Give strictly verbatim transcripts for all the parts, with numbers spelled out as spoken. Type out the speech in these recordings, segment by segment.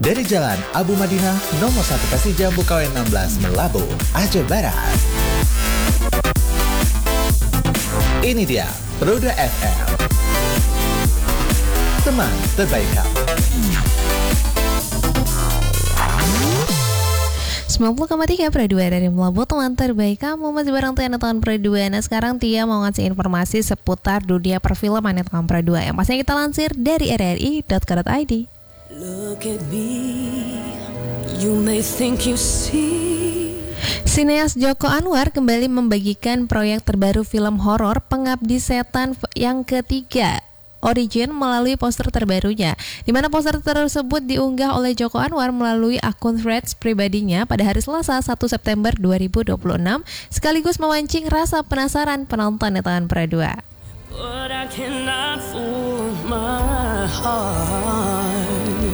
Dari Jalan Abu Madinah nomor satu Kasih Jambu Kawen enam belas Melabu, Aceh Barat. Ini dia Roda F M, teman terbaik kamu. sembilan puluh koma tiga Pro dua dari Melabu, teman terbaik kamu. Masih bareng Tia Nonton Pro dua. Nah sekarang Tia mau ngasih informasi seputar dunia perfilman Nonton Pro dua yang pastinya kita lansir dari r r i dot co dot i d. Look at me, you may think you see. Sineas Joko Anwar kembali membagikan proyek terbaru film horor Pengabdi Setan yang ketiga Origin melalui poster terbarunya, di mana poster tersebut diunggah oleh Joko Anwar melalui akun Threads pribadinya pada hari Selasa satu September dua ribu dua puluh enam, sekaligus memancing rasa penasaran penonton Nonton Pro dua. But I cannot fool my heart.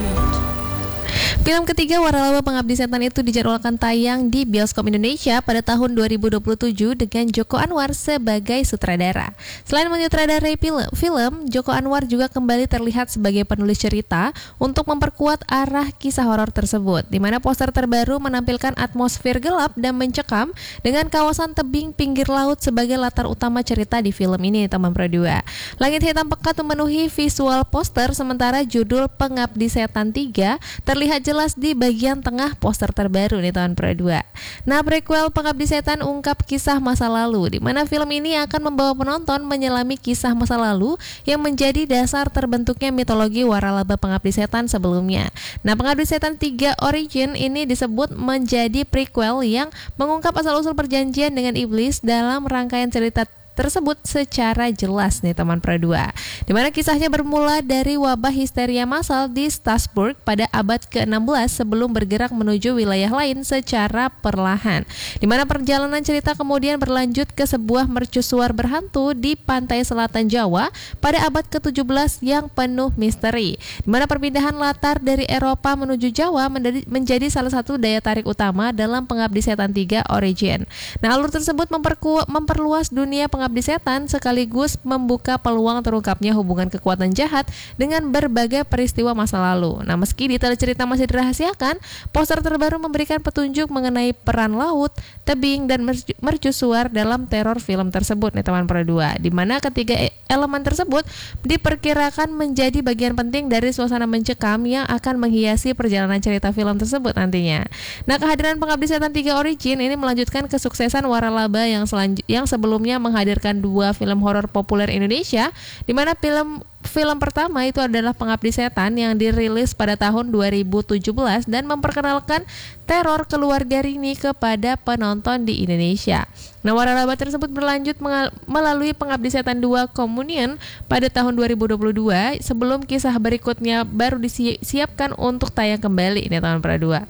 Film ketiga Waralaba Pengabdi Setan itu dijadwalkan tayang di bioskop Indonesia pada tahun dua ribu dua puluh tujuh dengan Joko Anwar sebagai sutradara. Selain menyutradarai film, Joko Anwar juga kembali terlihat sebagai penulis cerita untuk memperkuat arah kisah horor tersebut, di mana poster terbaru menampilkan atmosfer gelap dan mencekam dengan kawasan tebing pinggir laut sebagai latar utama cerita di film ini, teman Pro dua. Langit hitam pekat memenuhi visual poster, sementara judul Pengabdi Setan tiga terlihat jelas di bagian tengah poster terbaru nih tahun Pro dua. Nah, prequel Pengabdi Setan ungkap kisah masa lalu, di mana film ini akan membawa penonton menyelami kisah masa lalu yang menjadi dasar terbentuknya mitologi Waralaba Pengabdi Setan sebelumnya. Nah, Pengabdi Setan tiga Origin ini disebut menjadi prequel yang mengungkap asal-usul perjanjian dengan iblis dalam rangkaian cerita tersebut secara jelas nih teman Pro dua, di mana kisahnya bermula dari wabah histeria massal di Strasbourg pada abad ke enam belas sebelum bergerak menuju wilayah lain secara perlahan, di mana perjalanan cerita kemudian berlanjut ke sebuah mercusuar berhantu di pantai selatan Jawa pada abad ke tujuh belas yang penuh misteri, di mana perpindahan latar dari Eropa menuju Jawa menjadi, menjadi salah satu daya tarik utama dalam Pengabdi Setan tiga Origin. Nah, alur tersebut memperku, memperluas dunia Pengabdi Setan sekaligus membuka peluang terungkapnya hubungan kekuatan jahat dengan berbagai peristiwa masa lalu. Nah, meski detail cerita masih dirahasiakan, poster terbaru memberikan petunjuk mengenai peran laut, tebing, dan mercu- mercusuar dalam teror film tersebut nih teman Pro dua, di mana ketiga elemen tersebut diperkirakan menjadi bagian penting dari suasana mencekam yang akan menghiasi perjalanan cerita film tersebut nantinya. Nah, kehadiran Pengabdi Setan tiga Origin ini melanjutkan kesuksesan Waralaba yang selanj- yang sebelumnya menghadirkan dua film horor populer Indonesia, di mana film film pertama itu adalah Pengabdi Setan yang dirilis pada tahun dua ribu tujuh belas dan memperkenalkan teror keluarga Rini kepada penonton di Indonesia. Nah, Waralaba tersebut berlanjut mengal- melalui Pengabdi Setan dua Communion pada tahun dua ribu dua puluh dua sebelum kisah berikutnya baru disiapkan untuk tayang kembali ini tahun Pro dua.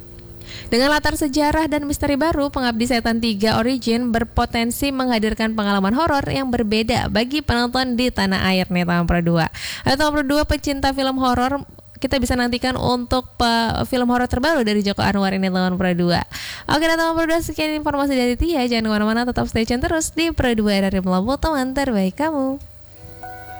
Dengan latar sejarah dan misteri baru, Pengabdi Setan tiga Origin berpotensi menghadirkan pengalaman horor yang berbeda bagi penonton di tanah air nih tahun Pro dua. Atau Pro dua pecinta film horor, kita bisa nantikan untuk pe- film horor terbaru dari Joko Anwar ini tahun Pro dua. Oke, nah teman Pro dua, sekian informasi dari Tia. Jangan kemana-mana, tetap stay tune terus di Pro dua dari Melabu, teman terbaik kamu.